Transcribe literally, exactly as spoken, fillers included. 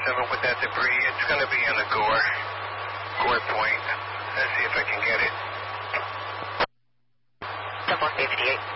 seven with that debris. It's going to be in the Gore, Gore Point. Let's see if I can get it. Double fifty-eight.